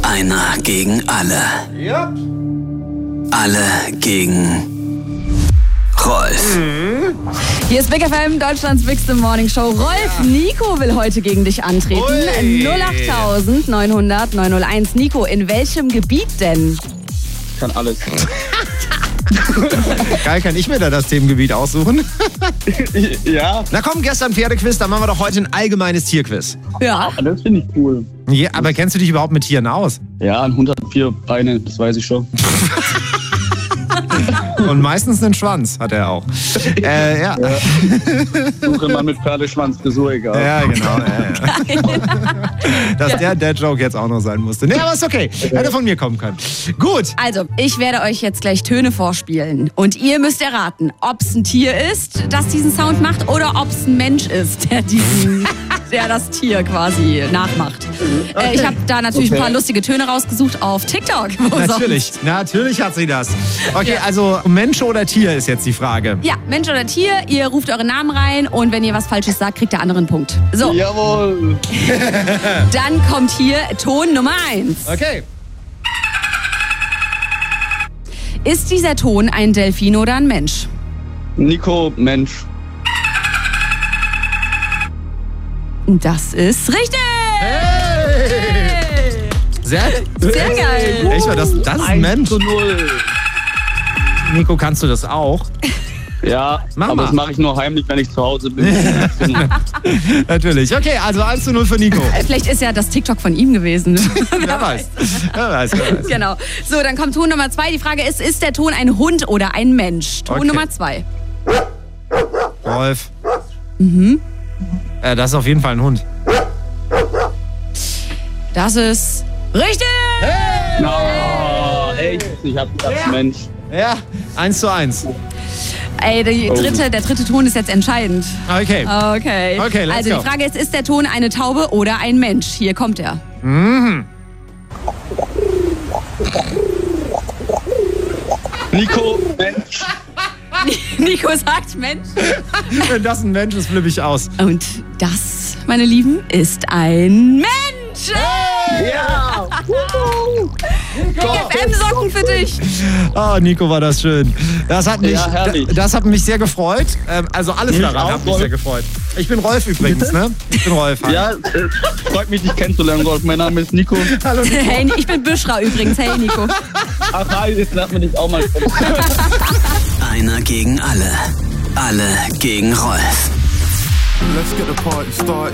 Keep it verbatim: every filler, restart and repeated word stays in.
Einer gegen alle. Ja. Alle gegen Rolf. Mhm. Hier ist Big F M, Deutschlands bigste Morning Show. Rolf, ja. Nico will heute gegen dich antreten. Ui. null acht neun null null neun null eins. Nico, in welchem Gebiet denn? Kann alles. Geil, kann ich mir da das Themengebiet aussuchen? Ja. Na komm, gestern Pferdequiz, dann machen wir doch heute ein allgemeines Tierquiz. Ja. Das finde ich cool. Ja, aber kennst du dich überhaupt mit Tieren aus? Ja, ein Hund hat vier Beine, das weiß ich schon. Und meistens einen Schwanz hat er auch. Äh, ja. ja. Suche man mit Pferdeschwanzfrisur, egal. Ja, genau. Ja, ja. Dass der der Joke jetzt auch noch sein musste. Nee, aber ist okay. Hätte von mir kommen können. Gut. Also, ich werde euch jetzt gleich Töne vorspielen. Und ihr müsst erraten, ob es ein Tier ist, das diesen Sound macht, oder ob es ein Mensch ist, der diesen, der das Tier quasi nachmacht. Okay. Äh, ich habe da natürlich Okay. ein paar lustige Töne rausgesucht auf TikTok. Wo Natürlich, sonst? natürlich hat sie das. Okay, Ja. also Mensch oder Tier ist jetzt die Frage. Ja, Mensch oder Tier, ihr ruft euren Namen rein und wenn ihr was Falsches sagt, kriegt der andere einen Punkt. So, Jawohl. dann kommt hier Ton Nummer eins. Okay. Ist dieser Ton ein Delfin oder ein Mensch? Nico, Mensch. Das ist richtig! Hey! Sehr, Sehr geil! Echt mal, das, das ist ein Mensch. zu null. Nico, kannst du das auch? Ja, Mach aber mal. das mache ich nur heimlich, wenn ich zu Hause bin. Natürlich. Okay, also eins zu null für Nico. Äh, Vielleicht ist ja das TikTok von ihm gewesen. Wer weiß. Wer weiß, wer weiß. Genau. So, dann kommt Ton Nummer zwei. Die Frage ist, ist der Ton ein Hund oder ein Mensch? Ton Okay. Nummer zwei. Rolf. Mhm. Äh, das ist auf jeden Fall ein Hund. Das ist richtig! No, echt? Ich hab gedacht, Mensch. Ja, eins zu eins. Ey, die dritte, der dritte Ton ist jetzt entscheidend. Okay. Okay. Okay, let's also go. die Frage ist, ist der Ton eine Taube oder ein Mensch? Hier kommt er. Nico, Mensch. Nico sagt Mensch. Wenn das ein Mensch ist, flippe ich aus. Und das, meine Lieben, ist ein Mensch. Ja. Big F M-Socken für dich. Oh, Nico, war das schön. Das hat mich, Ja, herrlich. das hat mich sehr gefreut. Ähm, Also alles Mich daran auch, hat mich Rolf. sehr gefreut. Ich bin Rolf übrigens, ne? Ich bin Rolf. Hi. Ja, äh, freut mich, dich kennenzulernen, Rolf. Mein Name ist Nico. Hallo Nico. Hey, ich bin Büschra übrigens. Hey, Nico. Ach, hi, jetzt lernt man dich auch mal kennen. Einer gegen alle. Alle gegen Rolf. Let's get the party started.